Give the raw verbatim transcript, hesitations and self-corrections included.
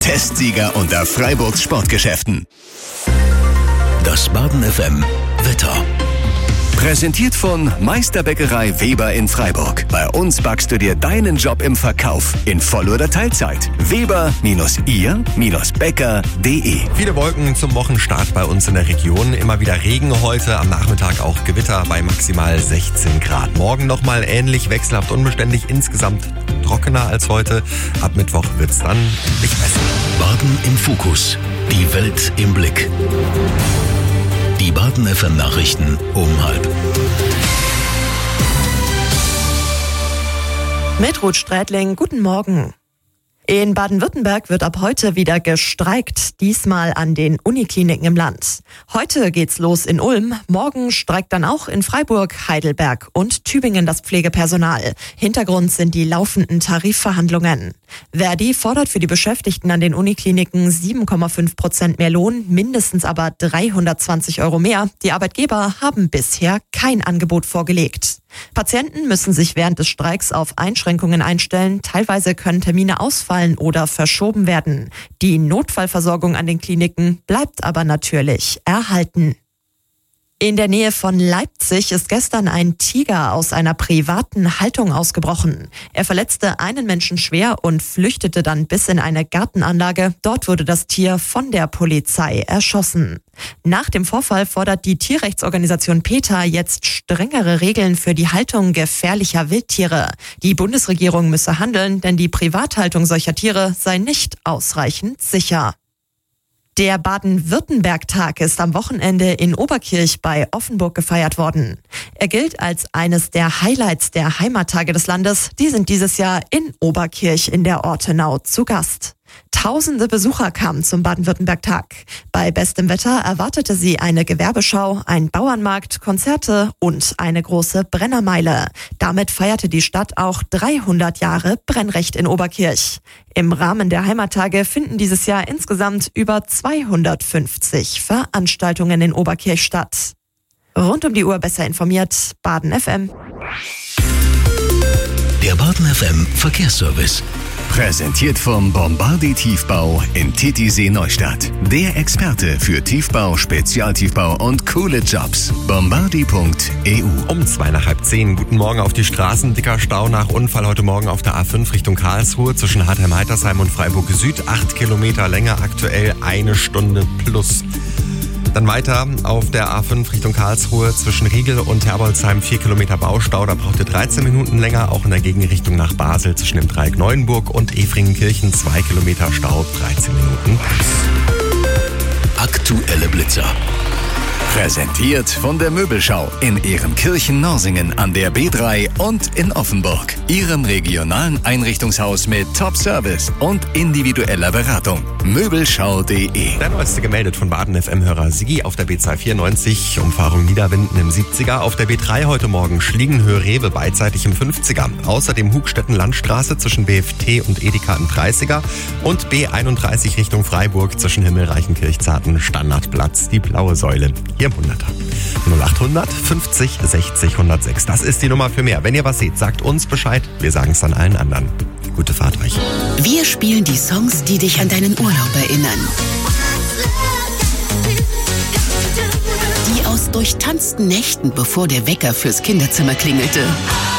Testsieger unter Freiburgs Sportgeschäften. Das Baden F M Wetter. Präsentiert von Meisterbäckerei Weber in Freiburg. Bei uns backst du dir deinen Job im Verkauf in Voll- oder Teilzeit. Weber-ihr-bäcker punkt de. Viele Wolken zum Wochenstart bei uns in der Region. Immer wieder Regen heute, am Nachmittag auch Gewitter bei maximal sechzehn Grad. Morgen nochmal ähnlich, wechselhaft unbeständig, insgesamt trockener als heute. Ab Mittwoch wird's dann endlich besser. Baden im Fokus. Die Welt im Blick. Die Baden F M Nachrichten um halb. Mit Ruth Strätling, guten Morgen. In Baden-Württemberg wird ab heute wieder gestreikt, diesmal an den Unikliniken im Land. Heute geht's los in Ulm, morgen streikt dann auch in Freiburg, Heidelberg und Tübingen das Pflegepersonal. Hintergrund sind die laufenden Tarifverhandlungen. Verdi fordert für die Beschäftigten an den Unikliniken sieben Komma fünf Prozent mehr Lohn, mindestens aber dreihundertzwanzig Euro mehr. Die Arbeitgeber haben bisher kein Angebot vorgelegt. Patienten müssen sich während des Streiks auf Einschränkungen einstellen. Teilweise können Termine ausfallen oder verschoben werden. Die Notfallversorgung an den Kliniken bleibt aber natürlich erhalten. In der Nähe von Leipzig ist gestern ein Tiger aus einer privaten Haltung ausgebrochen. Er verletzte einen Menschen schwer und flüchtete dann bis in eine Gartenanlage. Dort wurde das Tier von der Polizei erschossen. Nach dem Vorfall fordert die Tierrechtsorganisation PETA jetzt strengere Regeln für die Haltung gefährlicher Wildtiere. Die Bundesregierung müsse handeln, denn die Privathaltung solcher Tiere sei nicht ausreichend sicher. Der Baden-Württemberg-Tag ist am Wochenende in Oberkirch bei Offenburg gefeiert worden. Er gilt als eines der Highlights der Heimattage des Landes. Die sind dieses Jahr in Oberkirch in der Ortenau zu Gast. Tausende Besucher kamen zum Baden-Württemberg-Tag. Bei bestem Wetter erwartete sie eine Gewerbeschau, ein Bauernmarkt, Konzerte und eine große Brennermeile. Damit feierte die Stadt auch dreihundert Jahre Brennrecht in Oberkirch. Im Rahmen der Heimattage finden dieses Jahr insgesamt über zweihundertfünfzig Veranstaltungen in Oberkirch statt. Rund um die Uhr besser informiert, Baden F M. Der Baden F M Verkehrsservice. Präsentiert vom Bombardi Tiefbau in Titisee Neustadt. Der Experte für Tiefbau, Spezialtiefbau und coole Jobs. Bombardi punkt e u. Um zwei nach halb zehn. Guten Morgen auf die Straßen. Dicker Stau nach Unfall heute Morgen auf der A fünf Richtung Karlsruhe zwischen Hartheim-Heitersheim und Freiburg Süd. Acht Kilometer Länge, aktuell eine Stunde plus. Dann weiter auf der A fünf Richtung Karlsruhe zwischen Riegel und Herbolzheim vier Kilometer Baustau. Da braucht ihr dreizehn Minuten länger. Auch in der Gegenrichtung nach Basel zwischen dem Dreieck Neuenburg und Efringenkirchen zwei Kilometer Stau, dreizehn Minuten. Aktuelle Blitzer. Präsentiert von der Möbelschau in Ehrenkirchen-Norsingen an der B drei und in Offenburg. Ihrem regionalen Einrichtungshaus mit Top-Service und individueller Beratung. Möbelschau punkt de. Der neueste gemeldet von Baden F M-Hörer Sigi auf der B zwei vierundneunzig, Umfahrung Niederwinden im siebziger. Auf der B drei heute Morgen Schliegenhöhe-Rewe beidseitig im fünfziger. Außerdem Hugstetten-Landstraße zwischen B F T und Edeka im dreißiger. Und B einunddreißig Richtung Freiburg zwischen Himmelreichenkirch-Zarten Standardplatz, die blaue Säule. Hier im hunderter. null achthundert fünfzig sechzig hundertsechs. Das ist die Nummer für mehr. Wenn ihr was seht, sagt uns Bescheid. Wir sagen es dann allen anderen. Gute Fahrt euch. Wir spielen die Songs, die dich an deinen Urlaub erinnern. Die aus durchtanzten Nächten, bevor der Wecker fürs Kinderzimmer klingelte.